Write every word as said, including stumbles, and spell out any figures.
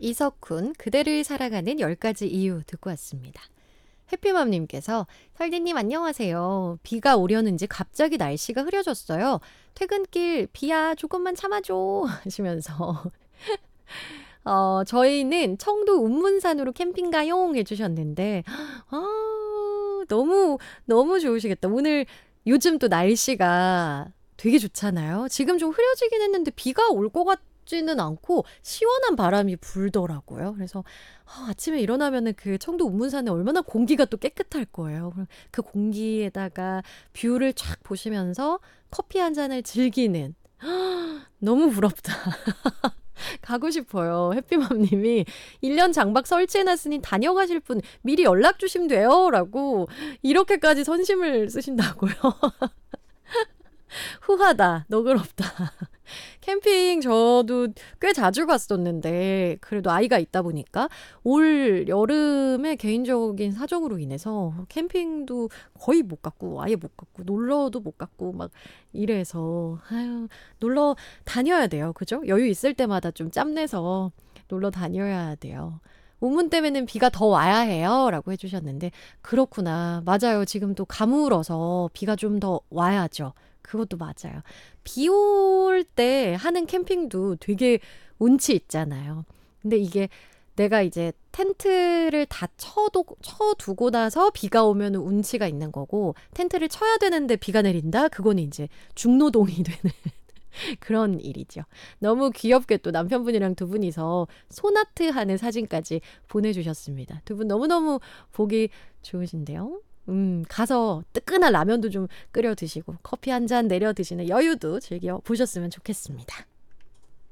이석훈, 그대를 사랑하는 열 가지 이유 듣고 왔습니다. 해피맘님께서 설디님 안녕하세요. 비가 오려는지 갑자기 날씨가 흐려졌어요. 퇴근길 비야 조금만 참아줘 하시면서 어, 저희는 청도 운문산으로 캠핑 가용 해주셨는데 아, 너무 너무 좋으시겠다. 오늘 요즘 또 날씨가 되게 좋잖아요. 지금 좀 흐려지긴 했는데 비가 올 것 같지는 않고 시원한 바람이 불더라고요. 그래서 아, 아침에 일어나면은 그 청도 운문산에 얼마나 공기가 또 깨끗할 거예요. 그럼 그 공기에다가 뷰를 쫙 보시면서 커피 한 잔을 즐기는 너무 부럽다. 가고 싶어요. 해피맘님이 일 년 장박 설치해놨으니 다녀가실 분 미리 연락 주시면 돼요. 라고 이렇게까지 선심을 쓰신다고요. 후하다. 너그럽다. 캠핑 저도 꽤 자주 갔었는데 그래도 아이가 있다 보니까 올 여름에 개인적인 사정으로 인해서 캠핑도 거의 못 갔고 아예 못 갔고 놀러도 못 갔고 막 이래서 아유 놀러 다녀야 돼요. 그죠? 여유 있을 때마다 좀 짬내서 놀러 다녀야 돼요. 우문 때문에는 비가 더 와야 해요. 라고 해주셨는데 그렇구나. 맞아요. 지금 또 가물어서 비가 좀 더 와야죠. 그것도 맞아요. 비 올 때 하는 캠핑도 되게 운치 있잖아요. 근데 이게 내가 이제 텐트를 다 쳐도, 쳐두고 나서 비가 오면 운치가 있는 거고 텐트를 쳐야 되는데 비가 내린다? 그거는 이제 중노동이 되는 그런 일이죠. 너무 귀엽게 또 남편분이랑 두 분이서 소나트 하는 사진까지 보내주셨습니다. 두 분 너무너무 보기 좋으신데요. 음, 가서 뜨끈한 라면도 좀 끓여 드시고 커피 한 잔 내려 드시는 여유도 즐겨 보셨으면 좋겠습니다.